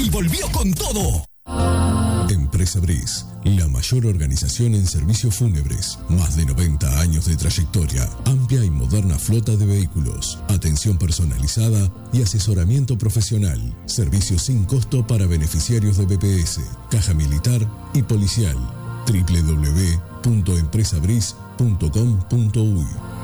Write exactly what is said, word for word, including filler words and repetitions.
y volvió con todo. Empresa Briz, la mayor organización en servicios fúnebres. Más de noventa años de trayectoria, amplia y moderna flota de vehículos, atención personalizada y asesoramiento profesional. Servicios sin costo para beneficiarios de B P S, Caja Militar y Policial. doble u doble u doble u punto empresa briz punto com punto uy